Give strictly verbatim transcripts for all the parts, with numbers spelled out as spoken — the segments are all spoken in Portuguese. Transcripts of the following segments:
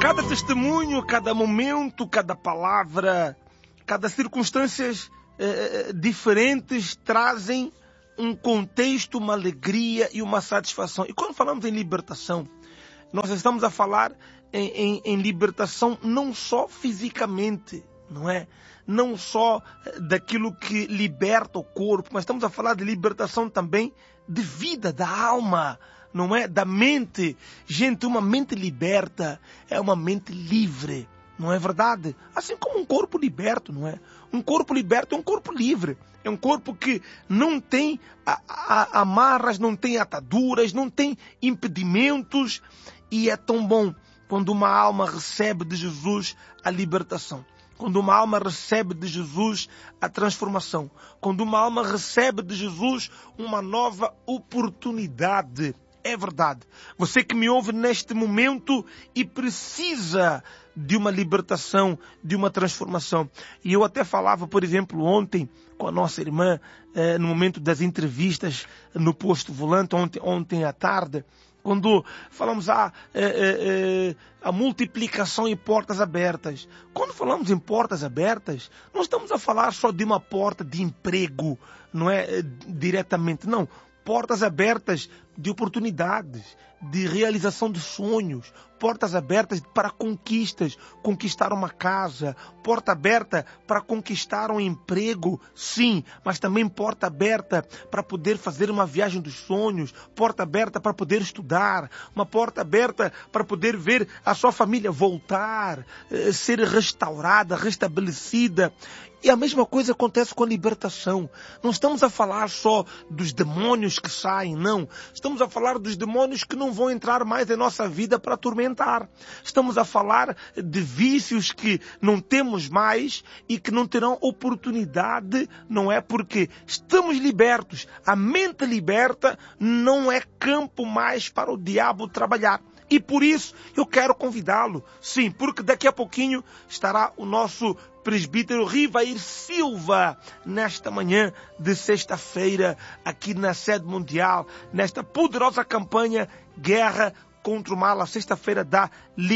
Cada testemunho, cada momento, cada palavra, cada circunstâncias eh, diferentes trazem um contexto, uma alegria e uma satisfação. E quando falamos em libertação, nós estamos a falar em, em, em libertação não só fisicamente, não é? Não só daquilo que liberta o corpo, mas estamos a falar de libertação também de vida, da alma, não é? Da mente. Gente, uma mente liberta é uma mente livre, não é verdade? Assim como um corpo liberto, não é? Um corpo liberto é um corpo livre. É um corpo que não tem a, a, amarras, não tem ataduras, não tem impedimentos. E é tão bom quando uma alma recebe de Jesus a libertação. Quando uma alma recebe de Jesus a transformação. Quando uma alma recebe de Jesus uma nova oportunidade. É verdade. Você que me ouve neste momento e precisa de uma libertação, de uma transformação. E eu até falava, por exemplo, ontem com a nossa irmã, eh, no momento das entrevistas no Posto Volante, ontem, ontem à tarde, quando falamos a, eh, eh, a multiplicação em portas abertas. Quando falamos em portas abertas, não estamos a falar só de uma porta de emprego, não é eh, diretamente, não. Portas abertas de oportunidades, de realização de sonhos, portas abertas para conquistas, conquistar uma casa, porta aberta para conquistar um emprego, sim, mas também porta aberta para poder fazer uma viagem dos sonhos, porta aberta para poder estudar, uma porta aberta para poder ver a sua família voltar, ser restaurada, restabelecida. E a mesma coisa acontece com a libertação. Não estamos a falar só dos demônios que saem, não. Estamos a falar dos demônios que não vão entrar mais em nossa vida para atormentar. Estamos a falar de vícios que não temos mais e que não terão oportunidade, não é? Porque estamos libertos. A mente liberta não é campo mais para o diabo trabalhar. E por isso eu quero convidá-lo, sim, porque daqui a pouquinho estará o nosso presbítero Rivair Silva, nesta manhã de sexta-feira, aqui na sede mundial, nesta poderosa campanha Guerra contra o Mal, a sexta-feira da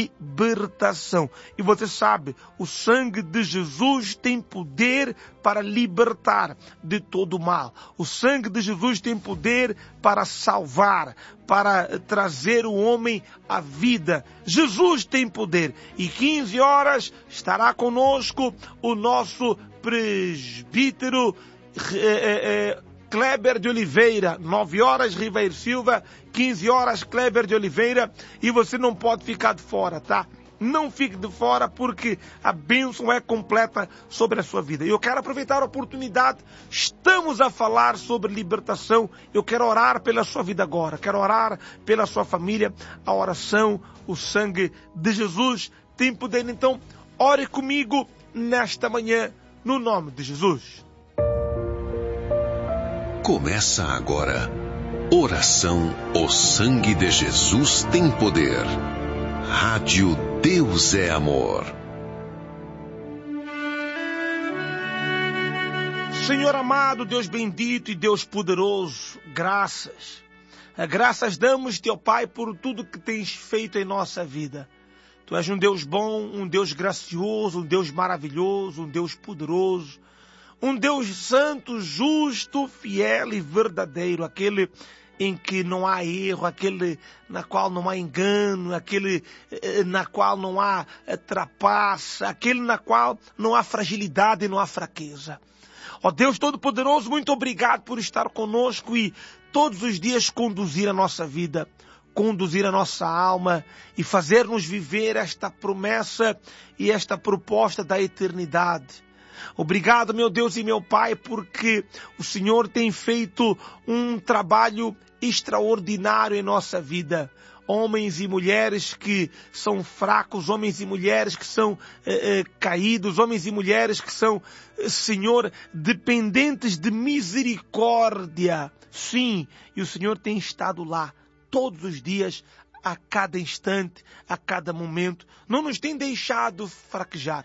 libertação. E você sabe, o sangue de Jesus tem poder para libertar de todo o mal. O sangue de Jesus tem poder para salvar, para trazer o homem à vida. Jesus tem poder. E quinze horas estará conosco o nosso presbítero eh, eh, Kleber de Oliveira. nove horas, Rivair Silva. quinze horas, Kleber de Oliveira. E você não pode ficar de fora, tá? Não fique de fora, porque a bênção é completa sobre a sua vida. E eu quero aproveitar a oportunidade. Estamos a falar sobre libertação. Eu quero orar pela sua vida agora. Quero orar pela sua família. A oração, o sangue de Jesus tem poder. Então, ore comigo nesta manhã, no nome de Jesus. Começa agora. Oração, o sangue de Jesus tem poder. Rádio Deus é Amor. Senhor amado, Deus bendito e Deus poderoso, graças. Graças damos-te, ó Pai, por tudo que tens feito em nossa vida. Tu és um Deus bom, um Deus gracioso, um Deus maravilhoso, um Deus poderoso. Um Deus santo, justo, fiel e verdadeiro, aquele em que não há erro, aquele na qual não há engano, aquele na qual não há trapaça, aquele na qual não há fragilidade e não há fraqueza. Ó Deus Todo-Poderoso, muito obrigado por estar conosco e todos os dias conduzir a nossa vida, conduzir a nossa alma e fazer-nos viver esta promessa e esta proposta da eternidade. Obrigado, meu Deus e meu Pai, porque o Senhor tem feito um trabalho extraordinário em nossa vida. Homens e mulheres que são fracos, homens e mulheres que são eh, eh, caídos, homens e mulheres que são, eh, Senhor, dependentes de misericórdia. Sim, e o Senhor tem estado lá todos os dias, a cada instante, a cada momento. Não nos tem deixado fraquejar.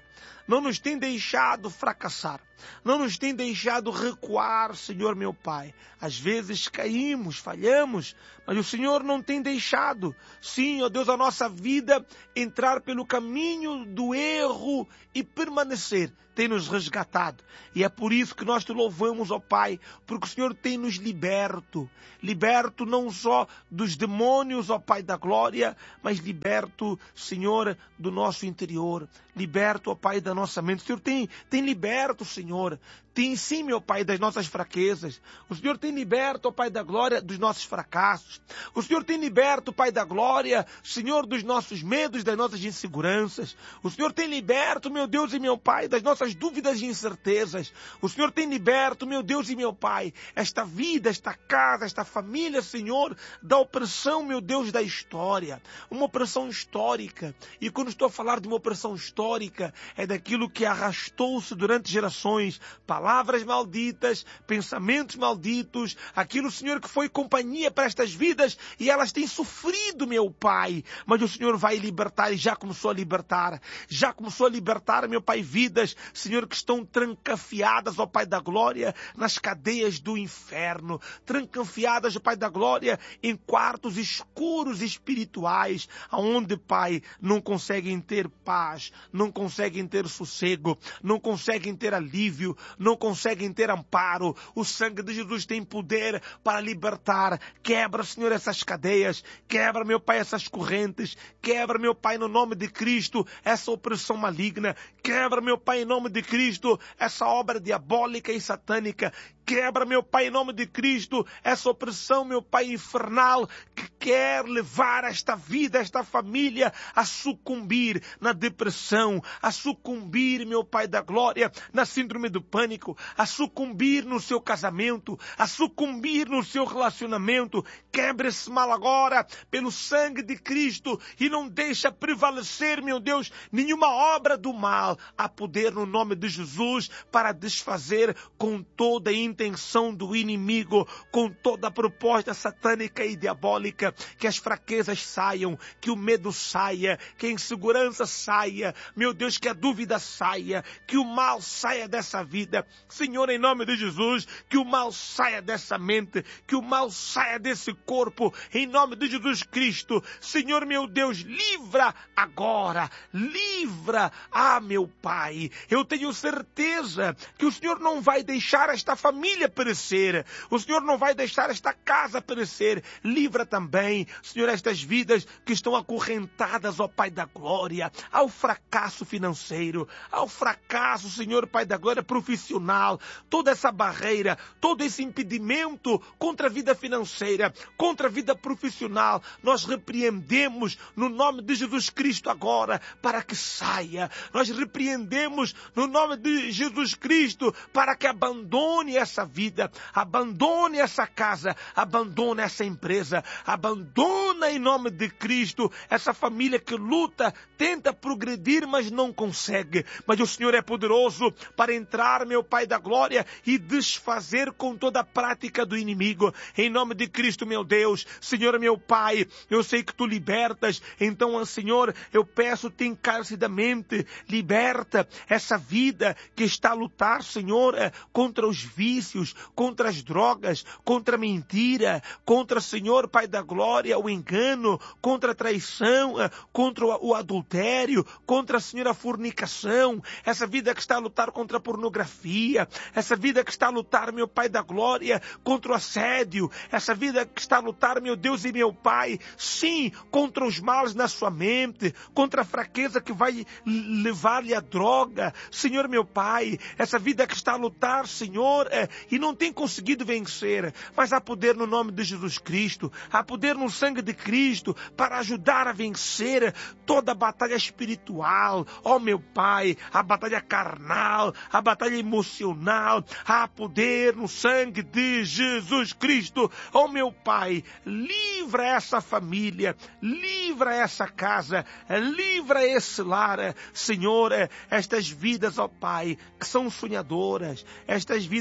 não nos tem deixado fracassar, não nos tem deixado recuar, Senhor meu Pai. Às vezes caímos, falhamos, mas o Senhor não tem deixado, sim, ó Deus, a nossa vida entrar pelo caminho do erro e permanecer. Tem nos resgatado. E é por isso que nós te louvamos, ó Pai, porque o Senhor tem nos liberto. Liberto não só dos demônios, ó Pai da glória, mas liberto, Senhor, do nosso interior. Liberto, ó Pai, da nossa mente. O Senhor tem, tem liberto, Senhor. Tem sim, meu Pai, das nossas fraquezas. O Senhor tem liberto, ó Pai da glória, dos nossos fracassos. O Senhor tem liberto, Pai da glória, Senhor, dos nossos medos, das nossas inseguranças. O Senhor tem liberto, meu Deus e meu Pai, das nossas dúvidas e incertezas. O Senhor tem liberto, meu Deus e meu Pai, esta vida, esta casa, esta família, Senhor, da opressão, meu Deus, da história. Uma opressão histórica. E quando estou a falar de uma opressão histórica, é daquilo que arrastou-se durante gerações. Palavras malditas, pensamentos malditos, aquilo, Senhor, que foi companhia para estas vidas e elas têm sofrido, meu Pai. Mas o Senhor vai libertar e já começou a libertar. Já começou a libertar, meu Pai, vidas, Senhor, que estão trancafiadas, ó Pai da glória, nas cadeias do inferno. Trancafiadas, ó Pai da glória, em quartos escuros espirituais, aonde, Pai, não conseguem ter paz, não conseguem ter sossego, não conseguem ter alívio, não conseguem ter amparo. O sangue de Jesus tem poder para libertar. Quebra, Senhor, essas cadeias. Quebra, meu Pai, essas correntes. Quebra, meu Pai, no nome de Cristo, essa opressão maligna. Quebra, meu Pai, em nome de Cristo, essa obra diabólica e satânica. Quebra, meu Pai, em nome de Cristo, essa opressão, meu Pai, infernal, que quer levar esta vida, esta família a sucumbir na depressão, a sucumbir, meu Pai da glória, na síndrome do pânico, a sucumbir no seu casamento, a sucumbir no seu relacionamento. Quebra esse mal agora, pelo sangue de Cristo, e não deixa prevalecer, meu Deus, nenhuma obra do mal. Há poder no nome de Jesus para desfazer com toda a intenção do inimigo, com toda a proposta satânica e diabólica, que as fraquezas saiam, que o medo saia, que a insegurança saia, meu Deus, que a dúvida saia, que o mal saia dessa vida. Senhor, em nome de Jesus, que o mal saia dessa mente, que o mal saia desse corpo, em nome de Jesus Cristo. Senhor, meu Deus, livra agora, livra, ah, meu Pai, eu tenho certeza que o Senhor não vai deixar esta família família perecer. O Senhor não vai deixar esta casa perecer. Livra também, Senhor, estas vidas que estão acorrentadas, ó Pai da glória, ao fracasso financeiro, ao fracasso, Senhor, Pai da glória, profissional. Toda essa barreira, todo esse impedimento contra a vida financeira, contra a vida profissional, nós repreendemos no nome de Jesus Cristo agora, para que saia. Nós repreendemos no nome de Jesus Cristo para que abandone essa vida, abandone essa casa, abandone essa empresa, abandona em nome de Cristo essa família que luta, tenta progredir, mas não consegue. Mas o Senhor é poderoso para entrar, meu Pai da glória, e desfazer com toda a prática do inimigo. Em nome de Cristo, meu Deus, Senhor, meu Pai, eu sei que Tu libertas, então, Senhor, eu peço-Te encarecidamente, liberta essa vida que está a lutar, Senhor, contra os vícios, contra as drogas, contra a mentira, contra, Senhor, Pai da glória, o engano, contra a traição, contra o adultério, contra, Senhor, a fornicação, essa vida que está a lutar contra a pornografia, essa vida que está a lutar, meu Pai da glória, contra o assédio, essa vida que está a lutar, meu Deus e meu Pai, sim, contra os males na sua mente, contra a fraqueza que vai levar-lhe a droga, Senhor, meu Pai, essa vida que está a lutar, Senhor, é, e não tem conseguido vencer, mas há poder no nome de Jesus Cristo, há poder no sangue de Cristo para ajudar a vencer toda a batalha espiritual, ó meu Pai, a batalha carnal, a batalha emocional, há poder no sangue de Jesus Cristo, ó meu Pai, livra essa família, livra essa casa, livra esse lar, Senhor, estas vidas, ó Pai, que são sonhadoras, estas vidas, ó Pai,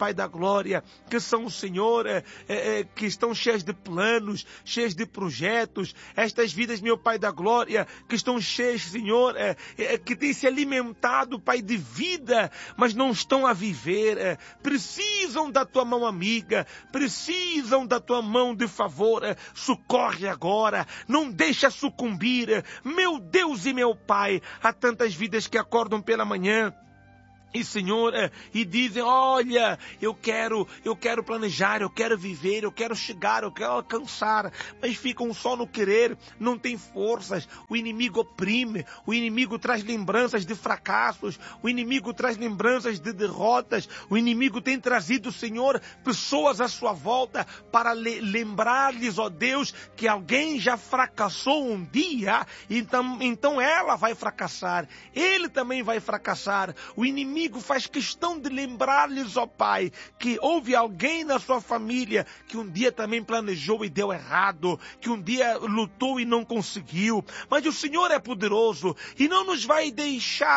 Pai da glória, que são o Senhor, é, é, que estão cheias de planos, cheias de projetos, estas vidas, meu Pai da glória, que estão cheias, Senhor, é, é, que têm se alimentado, Pai, de vida, mas não estão a viver, é, precisam da tua mão amiga, precisam da tua mão de favor, é, socorre agora, não deixa sucumbir, é, meu Deus e meu Pai, há tantas vidas que acordam pela manhã, e Senhor, e dizem, olha, eu quero, eu quero planejar, eu quero viver, eu quero chegar, eu quero alcançar, mas ficam só no querer, não tem forças, o inimigo oprime, o inimigo traz lembranças de fracassos, o inimigo traz lembranças de derrotas, o inimigo tem trazido, Senhor, pessoas à sua volta para le- lembrar-lhes, ó Deus, que alguém já fracassou um dia, então, então ela vai fracassar, ele também vai fracassar, o inimigo O inimigo faz questão de lembrar-lhes, ó Pai, que houve alguém na sua família que um dia também planejou e deu errado, que um dia lutou e não conseguiu. Mas o Senhor é poderoso e não nos vai deixar